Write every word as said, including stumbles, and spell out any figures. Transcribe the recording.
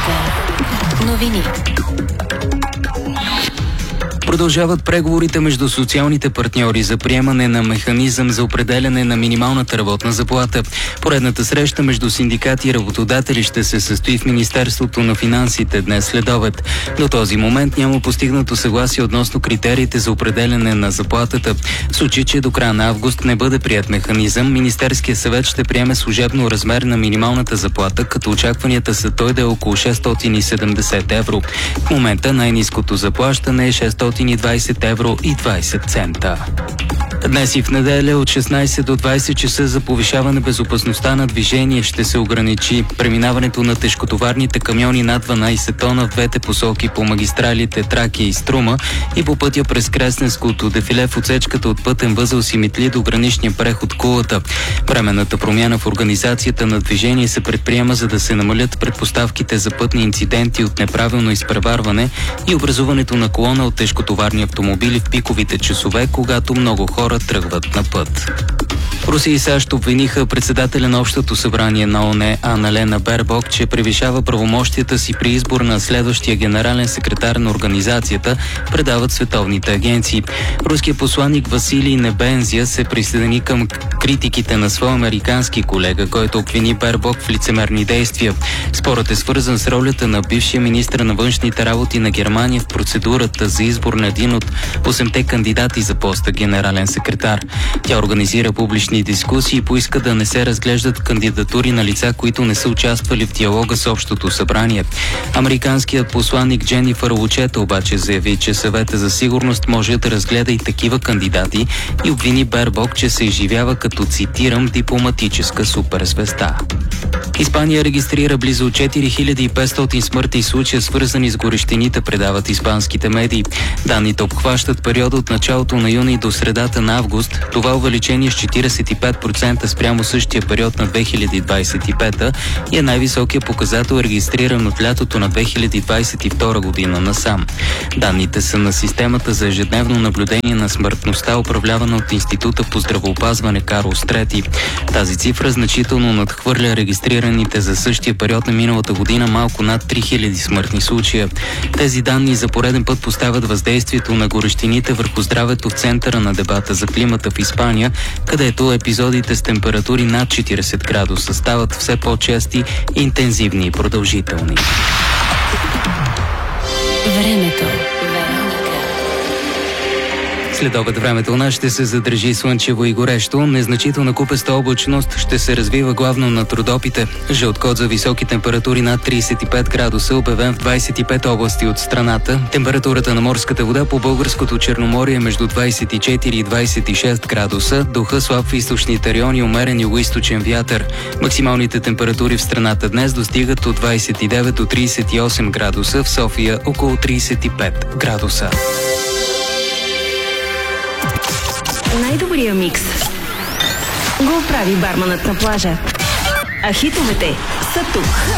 Новини. Продължават преговорите между социалните партньори за приемане на механизъм за определяне на минималната работна заплата. Поредната среща между синдикати и работодатели ще се състои в Министерството на финансите днес следобед. До този момент няма постигнато съгласие относно критериите за определяне на заплатата. В случай, че до края на август не бъде прият механизъм, Министерският съвет ще приеме служебно размер на минималната заплата, като очакванията са той да е около шестстотин и седемдесет евро. В момента най-ниското заплащане е шестстотин и двадесет евро и двадесет цента. Днес и в неделя от шестнадесет до двадесет часа за повишаване безопасността на движение ще се ограничи преминаването на тежкотоварните камиони над дванадесет тона в двете посоки по магистралите Тракия и Струма и по пътя през Кресненското дефиле в отсечката от пътен възел Симитли до граничния преход Кулата. Временната промяна в организацията на движение се предприема, за да се намалят предпоставките за пътни инциденти от неправилно изпреварване и образуването на колона от тежкотоварни автомобили в пиковите часове, когато много хора тръгват на път. Русия и САЩ обвиниха председателя на Общото събрание на ООН Анна-Лена Бербок, че превишава правомощията си при избор на следващия генерален секретар на организацията, предават световните агенции. Руският посланник Василий Небензия се присъедини към критиките на своя американски колега, който обвини Бербок в лицемерни действия. Спорът е свързан с ролята на бившия министър на външните работи на Германия в процедурата за избор на един от осемте кандидати за поста генерален секретар. Тя организира публични дискусии и поиска да не се разглеждат кандидатури на лица, които не са участвали в диалога с Общото събрание. Американският посланник Дженифър Лучета обаче заяви, че Съвета за сигурност може да разгледа и такива кандидати и обвини Бербок, че се изживява като, цитирам, дипломатическа суперзвезда. Испания регистрира близо четири хиляди и петстотин смъртни случая, свързани с горещините, предават испанските медии. Данните обхващат периода от началото на юни до средата на август. Това увеличение с четиридесет и пет процента спрямо същия период на две хиляди двадесет и пета и е най-високия показател, регистриран от лятото на две хиляди двадесет и втора година насам. Данните са на системата за ежедневно наблюдение на смъртността, управлявана от Института по здравеопазване Карлос трети. Тази цифра значително надхвърля регистрираните за същия период на миналата година малко над три хиляди смъртни случая. Тези данни за пореден път поставят въздействието на горещините върху здравето в центъра на дебата за климата в Испания, където епизодите с температури над четиридесет градуса стават все по-чести, интензивни и продължителни. Времето. Следобед времето у нас ще се задържи слънчево и горещо. Незначителна купеста облачност ще се развива главно над Родопите. Жълт код за високи температури над тридесет и пет градуса, обявен в двадесет и пет области от страната. Температурата на морската вода по българското Черноморие е между двадесет и четири и двадесет и шест градуса. Духа слаб в източните райони, умерен югоизточен вятър. Максималните температури в страната днес достигат от двадесет и девет до тридесет и осем градуса, в София около тридесет и пет градуса. Най-добрия микс го прави барманът на плажа. А хитовете са тук.